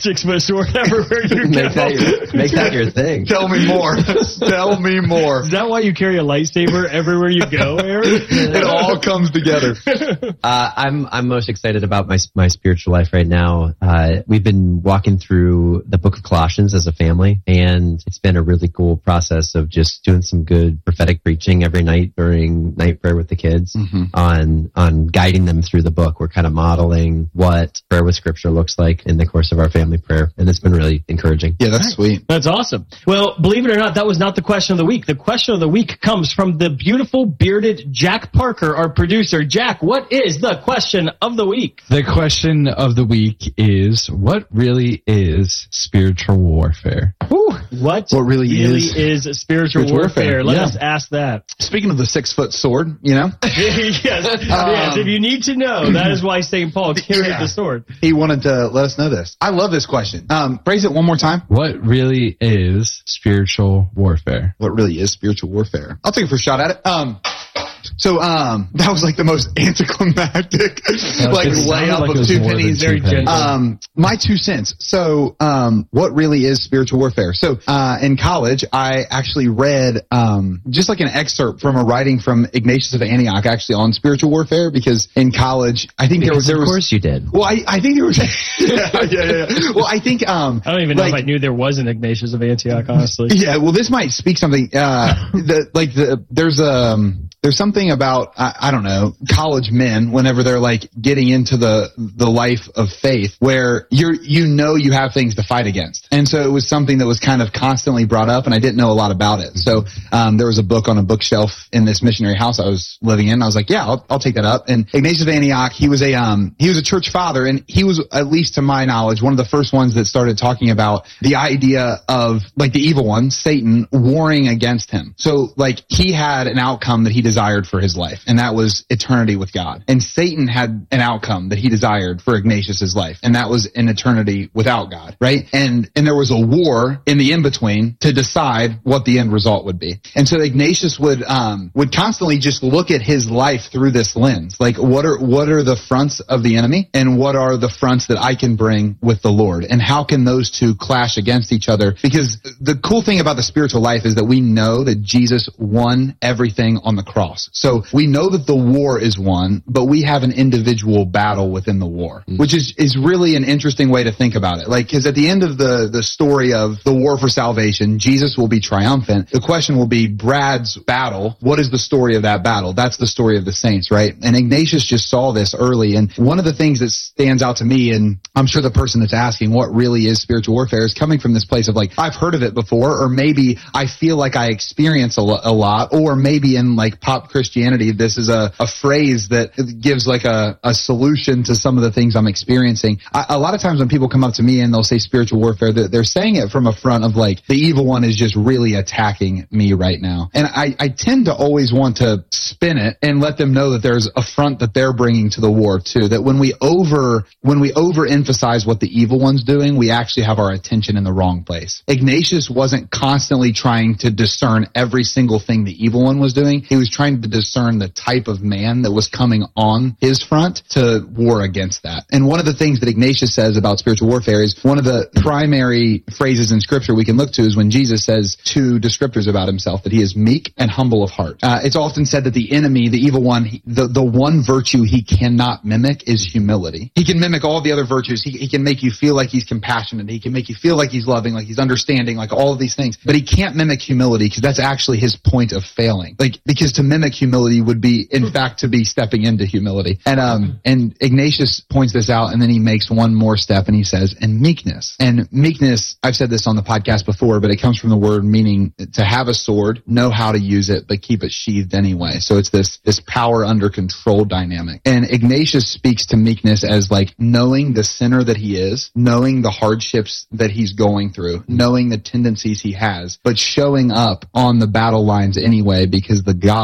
6-foot sword everywhere you go. Make that your thing. Tell me more. Tell me more. Is that why you carry a lightsaber everywhere you go, Aaron? It all comes together. I'm most excited about my spiritual life right now. We've been walking through the book of Colossians as a family, and it's been a really cool process of just doing some good prophetic preaching every night during night prayer with the kids on guiding them through the book. We're kind of modeling what prayer with scripture looks like in the course of our family prayer, and it's been really encouraging. Yeah, that's sweet. That's awesome. Well, believe it or not, that was not the question of the week. The question of the week comes from the beautiful bearded Jack Parker, our producer. Jack, what is the question of the week? The question of the week is, what really is spiritual warfare? Whew. What really is spiritual warfare? Let us ask that. Speaking of the 6-foot sword, you know? yes, if you need to know, that is why St. Paul carried the sword. He wanted to let us know this. I love this question. Phrase it one more time. What really is spiritual warfare? What really is spiritual warfare? I'll take a first shot at it. So that was like the most anticlimactic layup of 2 pennies. Very gentle. My 2 cents. So what really is spiritual warfare? So in college, I actually read just like an excerpt from a writing from Ignatius of Antioch, actually on spiritual warfare, because in college, I think there was. Of course you did. Well, I think there was. yeah. Well, I think I don't even know if I knew there was an Ignatius of Antioch, honestly. Yeah. Well, this might speak something. There's something about, I don't know, college men, whenever they're like getting into the life of faith, where you have things to fight against. And so it was something that was kind of constantly brought up, and I didn't know a lot about it. So there was a book on a bookshelf in this missionary house I was living in. I was like, yeah, I'll take that up. And Ignatius of Antioch, he was a church father, and he was, at least to my knowledge, one of the first ones that started talking about the idea of like the evil one, Satan, warring against him. So like he had an outcome that he desired for his life, and that was eternity with God. And Satan had an outcome that he desired for Ignatius's life, and that was an eternity without God, right? And there was a war in the in-between to decide what the end result would be. And so Ignatius would constantly just look at his life through this lens. Like, what are the fronts of the enemy, and what are the fronts that I can bring with the Lord? And how can those two clash against each other? Because the cool thing about the spiritual life is that we know that Jesus won everything on the cross. So we know that the war is won, but we have an individual battle within the war, which is really an interesting way to think about it. Like, because at the end of the story of the war for salvation, Jesus will be triumphant. The question will be Brad's battle. What is the story of that battle? That's the story of the saints, right? And Ignatius just saw this early. And one of the things that stands out to me, and I'm sure the person that's asking what really is spiritual warfare, is coming from this place of like, I've heard of it before, or maybe I feel like I experience a lot, or maybe in like pop Christianity, this is a phrase that gives like a solution to some of the things I'm experiencing. A lot of times when people come up to me and they'll say spiritual warfare, they're saying it from a front of like, the evil one is just really attacking me right now. And I tend to always want to spin it and let them know that there's a front that they're bringing to the war too. That when we overemphasize what the evil one's doing, we actually have our attention in the wrong place. Ignatius wasn't constantly trying to discern every single thing the evil one was doing. He was trying to discern the type of man that was coming on his front to war against that. And one of the things that Ignatius says about spiritual warfare is one of the primary phrases in scripture we can look to is when Jesus says 2 descriptors about himself, that he is meek and humble of heart. It's often said that the enemy, the evil one, the one virtue he cannot mimic is humility. He can mimic all the other virtues. He can make you feel like he's compassionate. He can make you feel like he's loving, like he's understanding, like all of these things. But he can't mimic humility, because that's actually his point of failing. Like, because to mimic humility would be, in fact, to be stepping into humility. And Ignatius points this out, and then he makes one more step, and he says, and meekness. And meekness, I've said this on the podcast before, but it comes from the word meaning to have a sword, know how to use it, but keep it sheathed anyway. So it's this power under control dynamic. And Ignatius speaks to meekness as like knowing the sinner that he is, knowing the hardships that he's going through, knowing the tendencies he has, but showing up on the battle lines anyway, because the God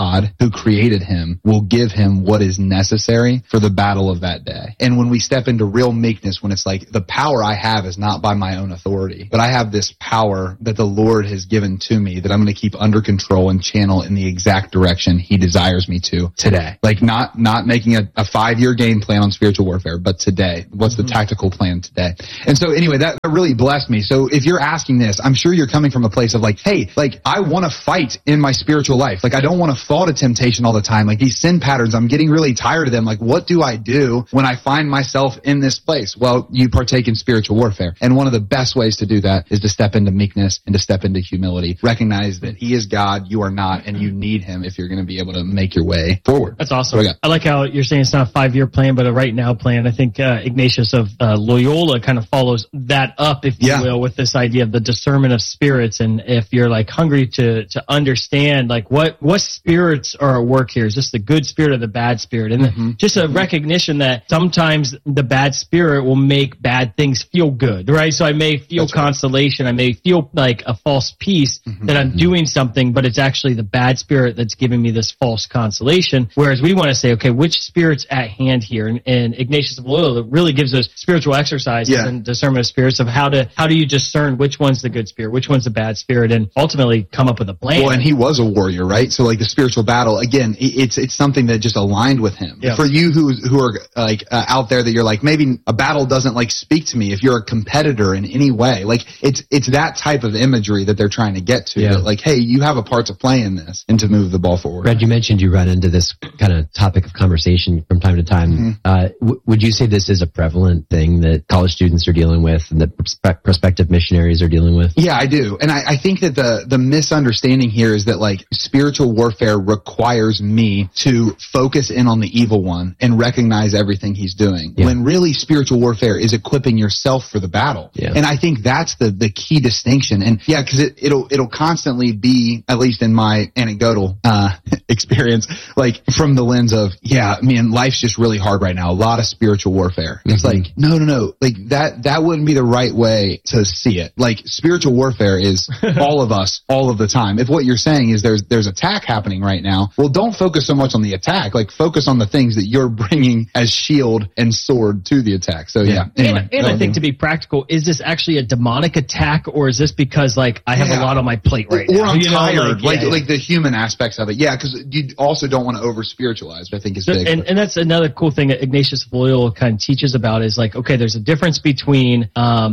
God who created him will give him what is necessary for the battle of that day. And when we step into real meekness, when it's like the power I have is not by my own authority, but I have this power that the Lord has given to me that I'm going to keep under control and channel in the exact direction he desires me to today. Like not making a 5-year game plan on spiritual warfare, but today. What's the tactical plan today? And so anyway, that really blessed me. So if you're asking this, I'm sure you're coming from a place of like, hey, like I want to fight in my spiritual life. Like I don't want to fall to temptation all the time. Like these sin patterns, I'm getting really tired of them. Like what do I do when I find myself in this place? Well, you partake in spiritual warfare. And one of the best ways to do that is to step into meekness and to step into humility. Recognize that he is God, you are not, and you need him if you're going to be able to make your way forward. That's awesome. I like how you're saying it's not a 5-year plan, but a right now plan. I think Ignatius of Loyola kind of follows that up, if you will, with this idea of the discernment of spirits. And if you're like hungry to understand like what spirits are at work here, is this the good spirit or the bad spirit? And just a recognition that sometimes the bad spirit will make bad things feel good, right? So I may feel consolation, I may feel like a false peace that I'm doing something, but it's actually the bad spirit that's giving me this false consolation. Whereas we want to say, okay, which spirit's at hand here? And Ignatius of Loyola really gives us spiritual exercises and discernment of spirits of how do you discern which one's the good spirit, which one's the bad spirit, and ultimately come up with a plan. Well, and he was a warrior, right? So like the spiritual battle, again, it's something that just aligned with him. Yeah. For you who are like out there that you're like, maybe a battle doesn't like speak to me. If you're a competitor in any way, like it's that type of imagery that they're trying to get to. That like, hey, you have a part to play in this and to move the ball forward. Brad, you mentioned you run into this kind of topic of conversation from time to time. Would you say this is a prevalent thing that college students are dealing with and that prospective missionaries are dealing with? Yeah, I do. And I think that the misunderstanding here is that like spiritual warfare requires me to focus in on the evil one and recognize everything he's doing. When really spiritual warfare is equipping yourself for the battle. And I think that's the key distinction. And because it'll constantly be, at least in my anecdotal experience, like from the lens of, man, life's just really hard right now. A lot of spiritual warfare. It's like, no. Like that wouldn't be the right way to see it. Like spiritual warfare is all of us, all of the time. If what you're saying is there's attack happening right now, well, don't focus so much on the attack. Like focus on the things that you're bringing as shield and sword to the attack. So anyway, and I think to be practical, is this actually a demonic attack, or is this because like I have a lot on my plate right now? Or I'm tired, like the human aspects of it. Yeah, because you also don't want to over spiritualize, which I think is big. And that's another cool thing that Ignatius of Loyola kind of teaches about is like, okay, there's a difference between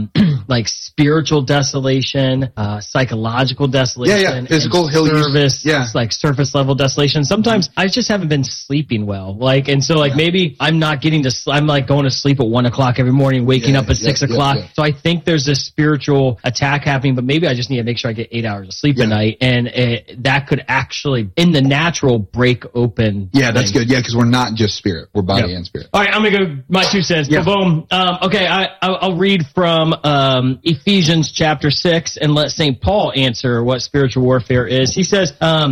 like spiritual desolation, psychological desolation, physical service, like surface level desolation. Sometimes I just haven't been sleeping well, like, and so like maybe I'm not getting to. I'm like going to sleep at 1 o'clock every morning, waking up at 6 o'clock. So I think there's this spiritual attack happening, but maybe I just need to make sure I get 8 hours of sleep a night, and that could actually, in the natural, break open. Yeah, that's good. Yeah, because we're not just spirit; we're body and spirit. All right, I'm gonna go my 2 cents. Boom. Okay, I'll read from Ephesians chapter 6 and let St. Paul answer what spiritual warfare is. He says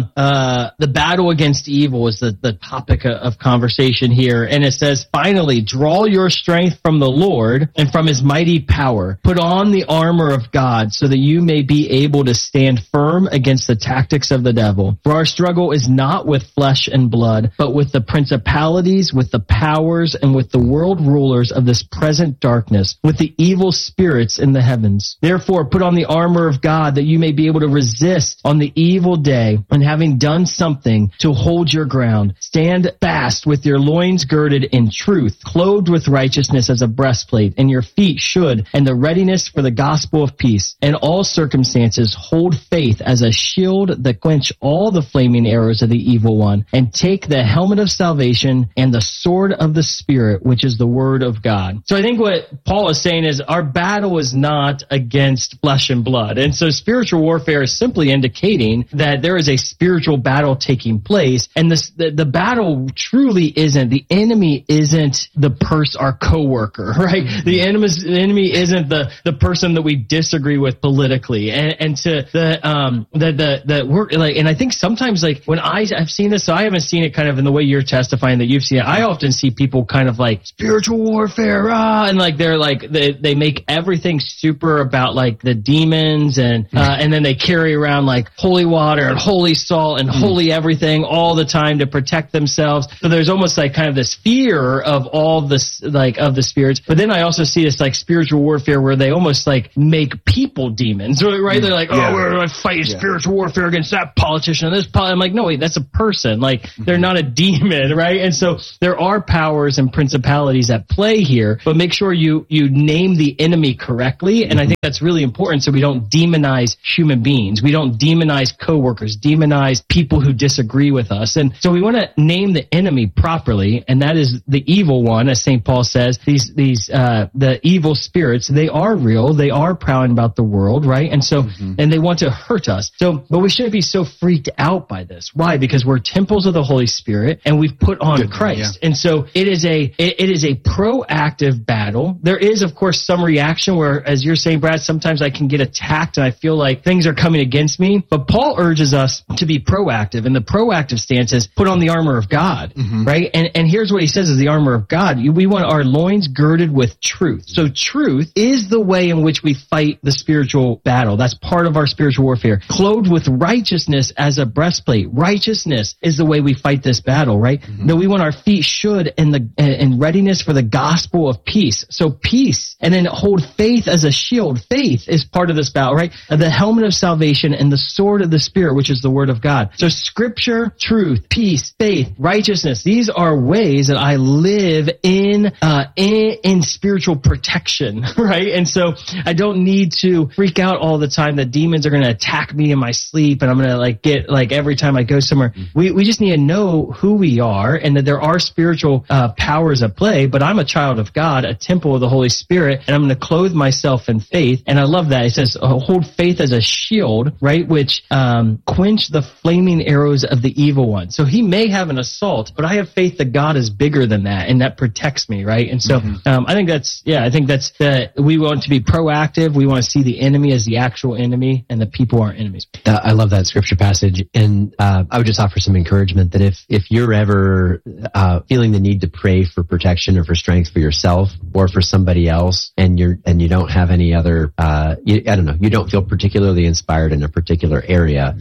the battle against evil is the topic of conversation here, and it says, finally, draw your strength from the Lord and from his mighty power. Put on the armor of God so that you may be able to stand firm against the tactics of the devil. For our struggle is not with flesh and blood, but with the principalities, with the powers, and with the world rulers of this present darkness, with the evil spirits in the heavens. Therefore, put on the armor of God that you may be able to resist on the evil day, and having done something, to hold your ground. Stand fast with your loins girded in truth, clothed with righteousness as a breastplate, and your feet should, and the readiness for the gospel of peace. In all circumstances, hold faith as a shield that quench all the flaming arrows of the evil one, and take the helmet of salvation and the sword of the Spirit, which is the word of God. So I think what Paul is saying is our battle is not against flesh and blood. And so spiritual warfare is simply indicating that there is a spiritual battle taking place, and the battle truly isn't, the enemy isn't our coworker, right? The enemy isn't the person that we disagree with politically, and to the work, like, and I think sometimes, like, when I've seen this, so I haven't seen it kind of in the way you're testifying that you've seen it. I often see people kind of like spiritual warfare, and like they're like they make everything super about like the demons, and then they carry around like holy water and holy salt and holy everything all the time to protect themselves. So there's almost like kind of this fear of all this, like of the spirits. But then I also see this like spiritual warfare where they almost like make people demons, right? They're like, we're going to fight spiritual warfare against that politician and this I'm like, no, wait, that's a person. Like, they're not a demon, right? And so there are powers and principalities at play here, but make sure you name the enemy correctly. And I think that's really important so we don't demonize human beings. We don't demonize coworkers, demonize people who disagree with us. And so we want to name the enemy properly, and that is the evil one, as St. Paul says. The evil spirits, they are real. They are prowling about the world, right? And so, and they want to hurt us. So, but we shouldn't be so freaked out by this. Why? Because we're temples of the Holy Spirit, and we've put on Christ. And so it is a proactive battle. There is, of course, some reaction where, as you're saying, Brad, sometimes I can get attacked and I feel like things are coming against me. But Paul urges us to be proactive, and the proactive stance is put on the armor of God, right? And here's what he says is the armor of God. We want our loins girded with truth. So truth is the way in which we fight the spiritual battle. That's part of our spiritual warfare. Clothed with righteousness as a breastplate. Righteousness is the way we fight this battle, right? No, we want our feet shod in readiness for the gospel of peace. So peace, and then hold faith as a shield. Faith is part of this battle, right? The helmet of salvation and the sword of the Spirit, which is the word of God. So scripture, truth, peace, faith, righteousness. These are ways that I live in spiritual protection, right? And so I don't need to freak out all the time that demons are going to attack me in my sleep and I'm going to get every time I go somewhere. We just need to know who we are and that there are spiritual powers at play, but I'm a child of God, a temple of the Holy Spirit, and I'm going to clothe myself in faith. And I love that. It says, hold faith as a shield, right? Which quench the flaming arrows of the evil one. So he may have an assault, but I have faith that God is bigger than that, and that protects me, right? And so I think that's we want to be proactive. We want to see the enemy as the actual enemy, and the people aren't enemies. I love that scripture passage, and I would just offer some encouragement that if you're ever feeling the need to pray for protection or for strength for yourself or for somebody else, and you don't have any other, you don't feel particularly inspired in a particular area,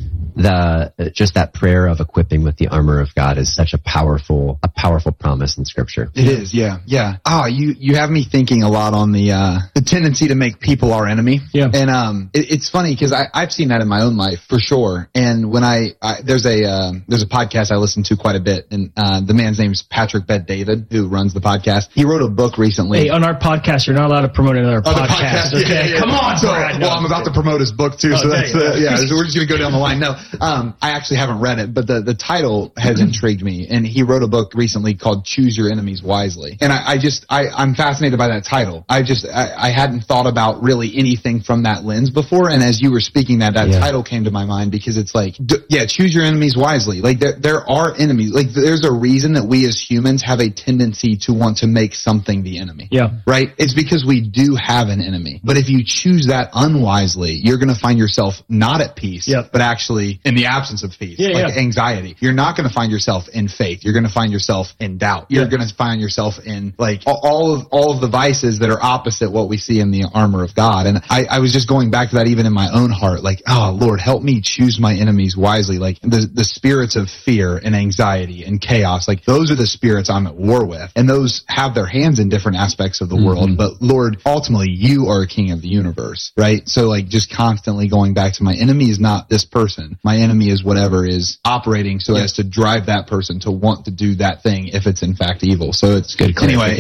just that prayer of equipping with the armor of God is such a powerful promise in Scripture. It is, yeah. You have me thinking a lot on the tendency to make people our enemy. Yeah. And it's funny because I've seen that in my own life for sure. And when there's a podcast I listen to quite a bit, and the man's name's Patrick Bet-David, who runs the podcast. He wrote a book recently. Hey, on our podcast, you're not allowed to promote another podcast. Okay, yeah. Come on. I'm about to promote his book too, so that's we're just gonna go down the line. No, I actually haven't read it, but the title has intrigued me. And he wrote a book recently called "Choose Your Enemies Wisely," and I'm fascinated by that title. I hadn't thought about really anything from that lens before, and as you were speaking that title came to my mind because it's like, choose your enemies wisely. Like there are enemies. Like there's a reason that we as humans have a tendency to want to make something the enemy. Yeah. Right? It's because we do have an enemy. But if you choose that unwisely, you're going to find yourself not at peace, but actually in the absence of peace, anxiety. You're not going to find yourself in faith. You're going to find yourself in doubt. You're going to find yourself in like all of the vices that are opposite what we see in the armor of God. And I was just going back to that even in my own heart, like, oh Lord, help me choose my enemies wisely. Like the spirits of fear and anxiety and chaos, like those are the spirits I'm at war with. And those have their hands in different aspects of the world. But Lord, ultimately you are a king of the universe, right? So like just constantly going back to my enemy is not this person. My enemy is whatever is operating so as to drive that person to want to do that thing if it's in fact evil. So it's good. Anyway,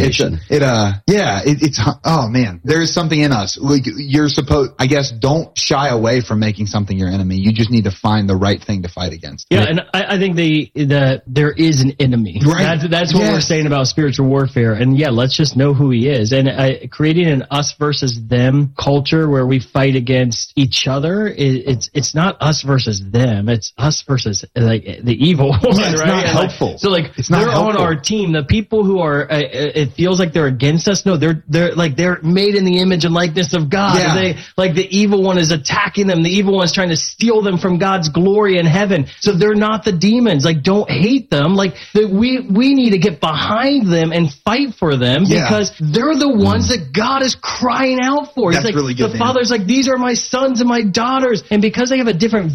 it's oh man, there is something in us. Like you're supposed, I guess, don't shy away from making something your enemy. You just need to find the right thing to fight against. Yeah, and I think there is an enemy. Right. That's what we're saying about spiritual warfare. And let's just know who he is. And creating an us versus them culture where we fight against each other, it's not us versus them. It's us versus like the evil one. It's right? not helpful. So like it's not they're helpful. On our team. The people who are, it feels like they're against us. No, they're made in the image and likeness of God. Yeah. They like the evil one is attacking them. The evil one is trying to steal them from God's glory in heaven. So they're not the demons. Like don't hate them. Like we need to get behind them and fight for them because they're the ones that God is crying out for. That's like, really good. The Father's like, these are my sons and my daughters. And because they have a different view than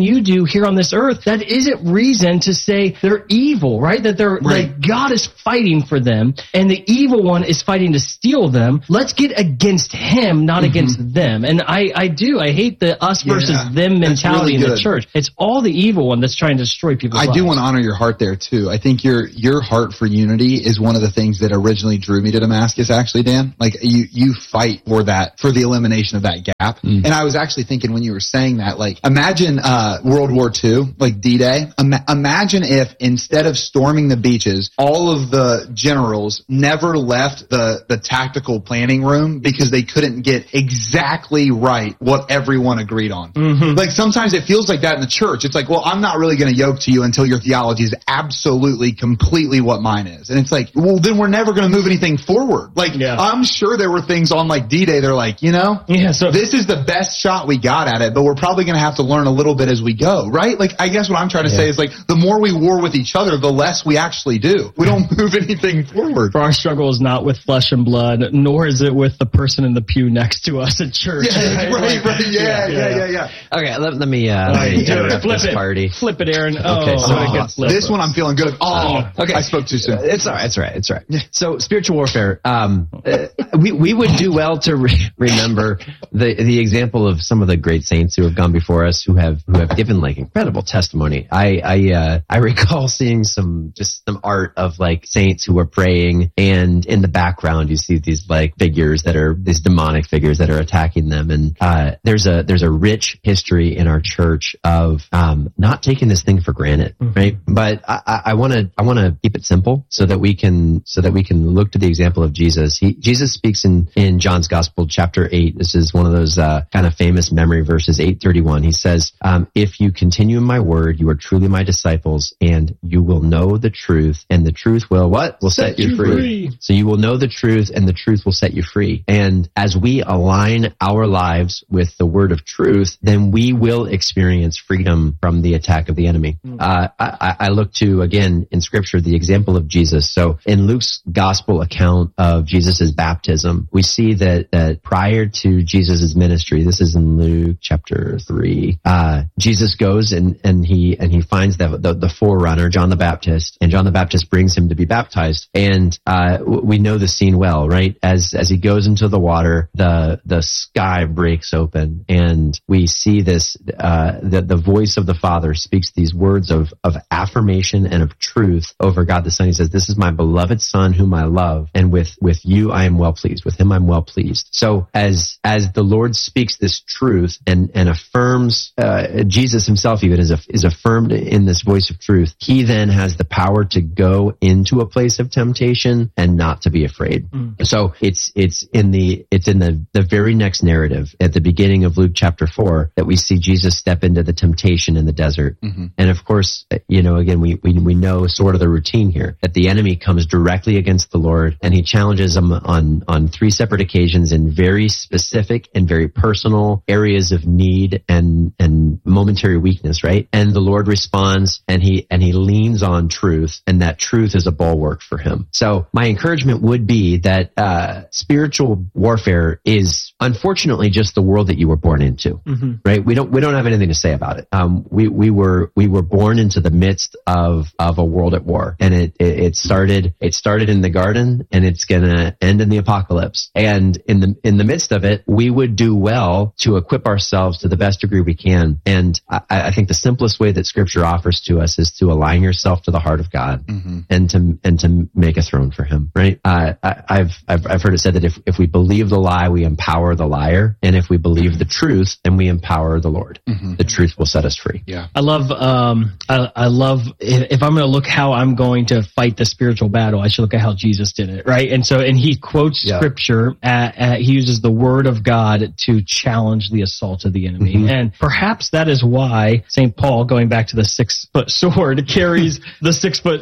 you do here on this earth, that isn't reason to say they're evil, right? That they're like God is fighting for them and the evil one is fighting to steal them. Let's get against him, not against them. And I hate the us versus them mentality in the church. It's all the evil one that's trying to destroy people's lives. I do want to honor your heart there too. I think your heart for unity is one of the things that originally drew me to Damascus, actually, Dan. Like you fight for that, for the elimination of that gap. And I was actually thinking when you were saying that, like, imagine World War II, like D-Day. Imagine if instead of storming the beaches, all of the generals never left the tactical planning room because they couldn't get exactly right what everyone agreed on. Like sometimes it feels like that in the church. It's like, well, I'm not really going to yoke to you until your theology is absolutely, completely what mine is. And it's like, well, then we're never going to move anything forward. Like, I'm sure there were things on like D-Day. They're like, so this is the best shot we got at it, but we're probably going to have to learn a little bit as we go, right? Like, I guess what I'm trying to say is like, the more we war with each other, the less we actually do. We don't move anything forward. For our struggle is not with flesh and blood, nor is it with the person in the pew next to us at church. Right. Yeah. Okay, let me interrupt this party. Flip it, Aaron. This one I'm feeling good. Okay. I spoke too soon. It's all right. So spiritual warfare. We would do well to remember the example of some of the great saints who have gone before us, who have given like incredible testimony. I recall seeing some art of like saints who were praying, and in the background you see these like figures that are these demonic figures that are attacking them. And there's a rich history in our church of not taking this thing for granted, right? But I want to keep it simple so that we can look to the example of Jesus. Jesus speaks in John's Gospel, chapter 8. This is one of those kind of famous memory verses, 8:31. He says, if you continue in my word, you are truly my disciples, and you will know the truth, and the truth will what? Will set you free. So you will know the truth, and the truth will set you free. And as we align our lives with the word of truth, then we will experience freedom from the attack of the enemy. I look to, again, in scripture, the example of Jesus. So in Luke's gospel account of Jesus' baptism, we see that prior to Jesus' ministry, this is in Luke chapter 3, Jesus goes and he finds the forerunner, John the Baptist, and John the Baptist brings him to be baptized. And we know the scene well, right? As he goes into the water, the sky breaks open, and we see this, the voice of the Father speaks these words of affirmation and of truth over God the Son. He says, this is my beloved Son whom I love, and with you I am well pleased. With him I'm well pleased. So as the Lord speaks this truth and affirms, Jesus himself even is affirmed in this voice of truth, he then has the power to go into a place of temptation and not to be afraid. So it's in the very next narrative at the beginning of Luke chapter 4 that we see Jesus step into the temptation in the desert. And of course, again, we know sort of the routine here, that the enemy comes directly against the Lord, and he challenges him on 3 separate occasions in very specific and very personal areas of need and momentary weakness, right? And the Lord responds, and he leans on truth, and that truth is a bulwark for him. So my encouragement would be that spiritual warfare is unfortunately just the world that you were born into, right? We don't have anything to say about it. We were born into the midst of a world at war, and it started in the garden, and it's gonna end in the apocalypse. And in the midst of it, we would do well to equip ourselves to the best degree we can. And I think the simplest way that Scripture offers to us is to align yourself to the heart of God and to make a throne for Him. Right? I've heard it said that if we believe the lie, we empower the liar, and if we believe the truth, then we empower the Lord. The truth will set us free. Yeah, I love. I love if I'm going to look how I'm going to fight the spiritual battle, I should look at how Jesus did it, right? And he quotes Scripture. He uses the Word of God to challenge the assault of the enemy, and perhaps that is why St. Paul, going back to the 6-foot sword, carries the 6-foot.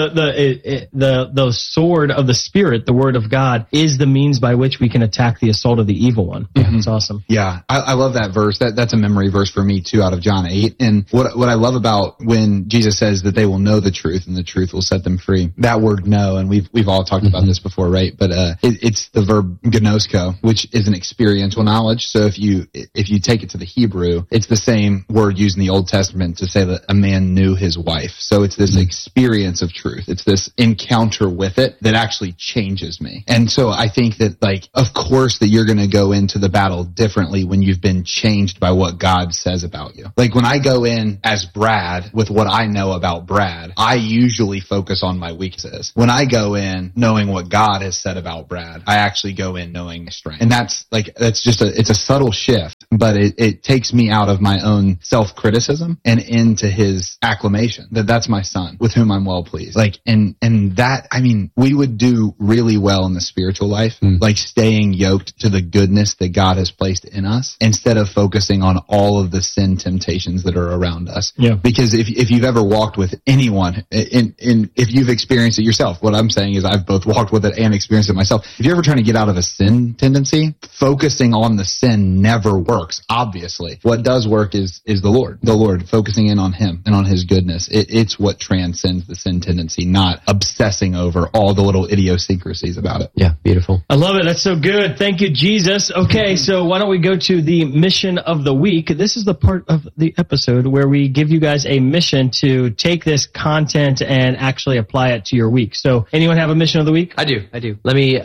The sword of the Spirit, the Word of God, is the means by which we can attack the assault of the evil one. It's awesome. Yeah, I love that verse. That's a memory verse for me too, out of John 8. And what I love about when Jesus says that they will know the truth and the truth will set them free, that word know, and we've all talked about this before, right? But it's the verb gnosko, which is an experiential knowledge. So if you take it to the Hebrew, it's the same same word used in the Old Testament to say that a man knew his wife. So it's this experience of truth. It's this encounter with it that actually changes me. And so I think that, like, of course that you're going to go into the battle differently when you've been changed by what God says about you. Like, when I go in as Brad with what I know about Brad, I usually focus on my weaknesses. When I go in knowing what God has said about Brad, I actually go in knowing strength. And that's just it's a subtle shift, but it takes me out of my own self-criticism and into his acclamation that that's my son with whom I'm well pleased. Like, and that, I mean, we would do really well in the spiritual life, like staying yoked to the goodness that God has placed in us instead of focusing on all of the sin temptations that are around us. Yeah. Because if you've ever walked with anyone, if you've experienced it yourself, what I'm saying is I've both walked with it and experienced it myself. If you're ever trying to get out of a sin tendency, focusing on the sin never works, obviously. What does work is the Lord, focusing in on him and on his goodness. It's what transcends the sin tendency, not obsessing over all the little idiosyncrasies about it. Yeah, beautiful. I love it. That's so good. Thank you, Jesus. Okay, so why don't we go to the mission of the week? This is the part of the episode where we give you guys a mission to take this content and actually apply it to your week. So anyone have a mission of the week? I do. Let me,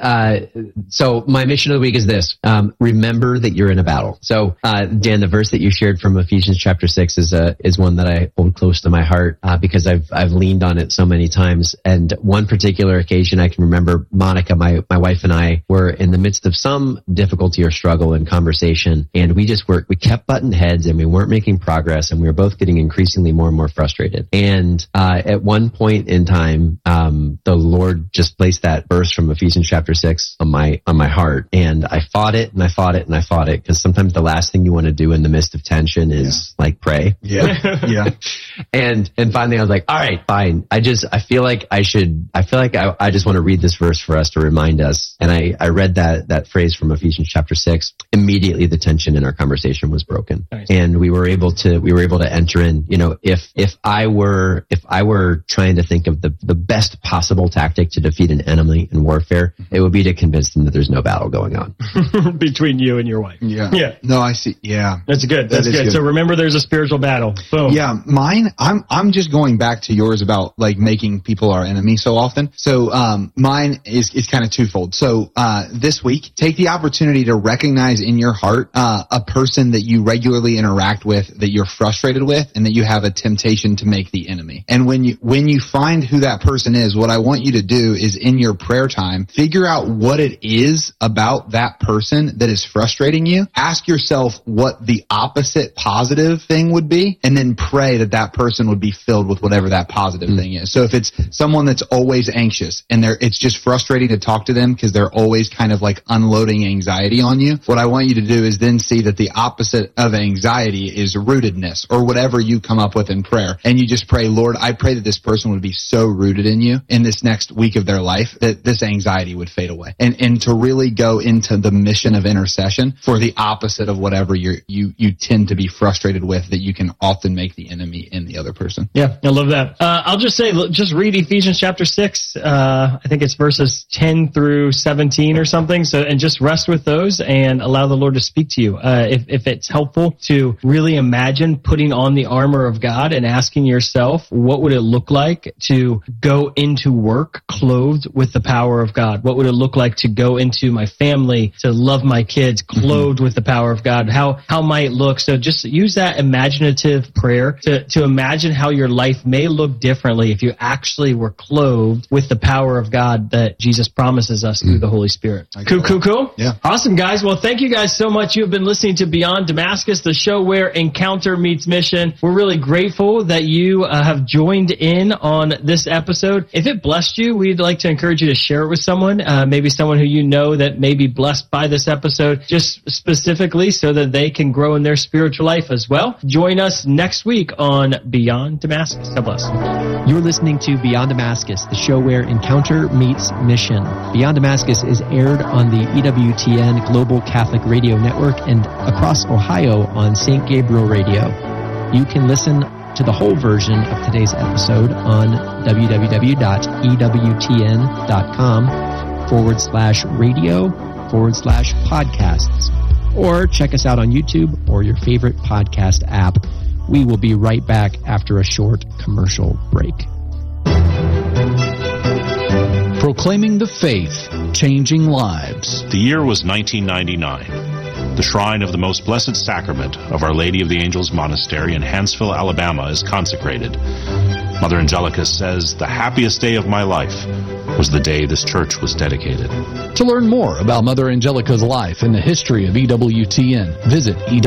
so my mission of the week is this. Remember that you're in a battle. So, Dan, the verse that you shared from Ephesians chapter 6 is one that I hold close to my heart, because I've leaned on it so many times. And one particular occasion I can remember, Monica, my wife, and I were in the midst of some difficulty or struggle in conversation, and we kept butting heads, and we weren't making progress, and we were both getting increasingly more and more frustrated. And at one point in time, the Lord just placed that verse from Ephesians chapter 6 on my heart, and I fought it and I fought it and I fought it, because sometimes the last thing you want to do in the midst of tension is like pray. Yeah. Yeah. And finally I was like, all right, fine. I feel like I just want to read this verse for us to remind us. And I read that phrase from Ephesians chapter 6. Immediately the tension in our conversation was broken. Nice. And we were able to enter in, if I were trying to think of the best possible tactic to defeat an enemy in warfare, it would be to convince them that there's no battle going on between you and your wife. Yeah. Yeah. No, I see. Yeah. That's good. That's good. So remember, there's a spiritual battle. Boom. Yeah. Mine, I'm just going back to yours about like making people our enemy so often. So, mine is kind of twofold. So, this week, take the opportunity to recognize in your heart, a person that you regularly interact with, that you're frustrated with, and that you have a temptation to make the enemy. And when you find who that person is, what I want you to do is, in your prayer time, figure out what it is about that person that is frustrating you. Ask yourself what the opposite positive thing would be, and then pray that person would be filled with whatever that positive thing is. So if it's someone that's always anxious and it's just frustrating to talk to them because they're always kind of like unloading anxiety on you, what I want you to do is then see that the opposite of anxiety is rootedness, or whatever you come up with in prayer. And you just pray, Lord, I pray that this person would be so rooted in you in this next week of their life that this anxiety would fade away. And to really go into the mission of intercession for the opposite of whatever you tend to be frustrated with, that you can often make the enemy in the other person. Yeah, I love that. I'll just say, just read Ephesians chapter 6. I think it's verses 10 through 17 or something. So, and just rest with those and allow the Lord to speak to you. If it's helpful to really imagine putting on the armor of God and asking yourself, what would it look like to go into work clothed with the power of God? What would it look like to go into my family, to love my kids clothed with the power of God? How might it look? So just use that imaginative prayer to imagine how your life may look differently if you actually were clothed with the power of God that Jesus promises us through the Holy Spirit. Cool. Yeah. Awesome, guys. Well, thank you guys so much. You've been listening to Beyond Damascus, the show where encounter meets mission. We're really grateful that you have joined in on this episode. If it blessed you, we'd like to encourage you to share it with someone, maybe someone who you know that may be blessed by this episode, just specifically so that they can grow in their spiritual life as well. Join us next week on Beyond Damascus. God bless. You're listening to Beyond Damascus, the show where encounter meets mission. Beyond Damascus is aired on the EWTN Global Catholic Radio Network and across Ohio on St. Gabriel Radio. You can listen to the whole version of today's episode on www.ewtn.com/radio/podcasts, or check us out on YouTube or your favorite podcast app. We will be right back after a short commercial break. Proclaiming the faith, changing lives. The year was 1999. The shrine of the Most Blessed Sacrament of Our Lady of the Angels Monastery in Hanceville, Alabama is consecrated. Mother Angelica says, "The happiest day of my life was the day this church was dedicated." To learn more about Mother Angelica's life and the history of EWTN, visit